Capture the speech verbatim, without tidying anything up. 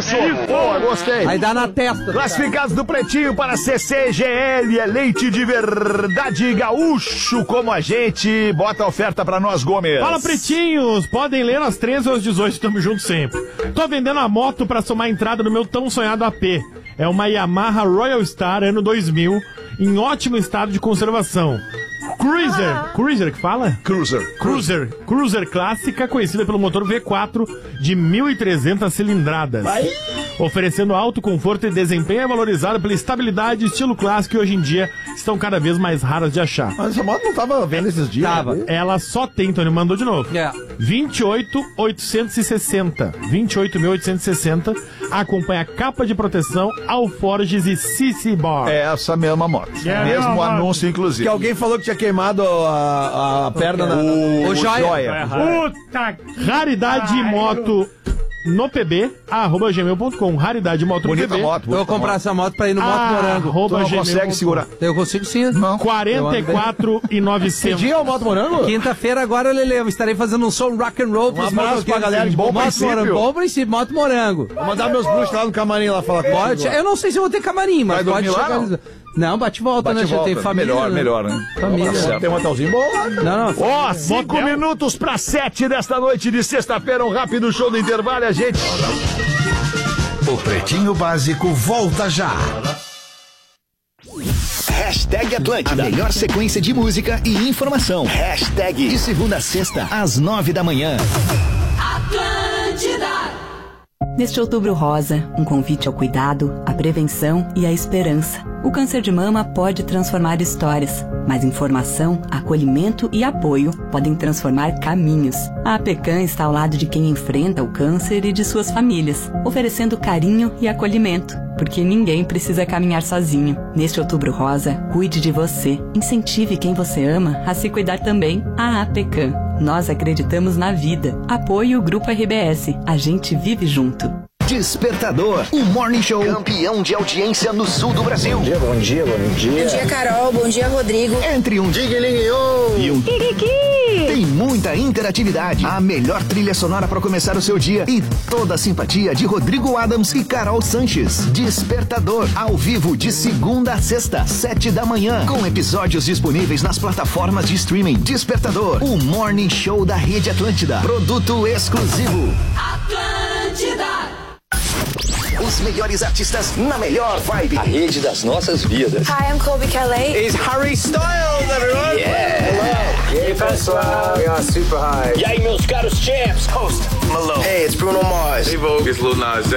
Isso! Boa, gostei. Aí dá na testa. Classificados do Pretinho para C C G L, é leite de verdade gaúcho como a gente. Bota a oferta pra nós, Gomes. Fala, pretinhos! Podem ler às treze ou às dezoito, tamo junto sempre. Tô vendendo a moto pra somar a entrada no meu tão sonhado A P. É uma Yamaha Royal Star ano dois mil, em ótimo estado de conservação. Cruiser, ah. Cruiser que fala? Cruiser. Cruiser, Cruiser clássica, conhecida pelo motor V quatro de mil e trezentas cilindradas. Vai. Oferecendo alto conforto e desempenho, é valorizada pela estabilidade e estilo clássico que hoje em dia estão cada vez mais raras de achar. Mas essa moto não tava vendo esses dias? Tava. Né? Ela só tem, Tony mandou de novo. Yeah. vinte e oito mil oitocentos e sessenta. vinte e oito mil oitocentos e sessenta. Acompanha capa de proteção, alforjes e C C Bar. É essa mesma moto. É mesmo é anúncio, inclusive. Que alguém falou que tinha queimado a, a perna na... O, o joia. joia. Puta, raridade Ai, moto no P B, arroba gmail ponto com. Raridade moto bonita no P B. Moto, eu vou comprar moto. essa moto pra ir no Moto Morango. Tu não consegue segurar. Eu consigo sim. Não. quarenta e quatro mil e novecentos. Que dia é o Moto Morango? Quinta-feira agora, Lele, eu estarei fazendo um som rock and roll pros um abraço pra galera de bom Moto princípio. Morango. Bom princípio, Moto Morango. Vou mandar meus bruxos lá no camarim lá falar com pode. Eu não sei se eu vou ter camarim, mas vai pode chegar. Lá, não? Não, bate e volta, bate né? Já tem família. Melhor, né? melhor, né? Família. Tá tem um hotelzinho bom lá. Não, não. Ó, oh, cinco Motel. minutos pra sete desta noite de sexta-feira, um rápido show do intervalo, a gente... O Pretinho Básico volta já. Hashtag Atlântida. A melhor sequência de música e informação. Hashtag de segunda a sexta, às nove da manhã. Atlântida. Neste Outubro Rosa, um convite ao cuidado, à prevenção e à esperança. O câncer de mama pode transformar histórias, mas informação, acolhimento e apoio podem transformar caminhos. A APECAM está ao lado de quem enfrenta o câncer e de suas famílias, oferecendo carinho e acolhimento, porque ninguém precisa caminhar sozinho. Neste Outubro Rosa, cuide de você, incentive quem você ama a se cuidar também. A APECAM. Nós acreditamos na vida. Apoie o Grupo R B S. A gente vive junto. Despertador, o Morning Show campeão de audiência no sul do Brasil. Bom dia, bom dia, bom dia. Bom dia, Carol. Bom dia, Rodrigo. Entre um Diguelinho e um Kikiki. Tem muita interatividade, a melhor trilha sonora para começar o seu dia e toda a simpatia de Rodrigo Adams e Carol Sanches. Despertador, ao vivo de segunda a sexta, sete da manhã, com episódios disponíveis nas plataformas de streaming. Despertador, o Morning Show da Rede Atlântida. Produto exclusivo. Atlântida. Os melhores artistas na melhor vibe. A rede das nossas vidas. Hi, I'm Colby Calais. It's Harry Styles, everyone. Yeah. Hello. E aí, pessoal? We are super high. E aí, meus caros champs. Host Malone. Hey, it's Bruno Mars. Hey, Vogue. It's Lil Nas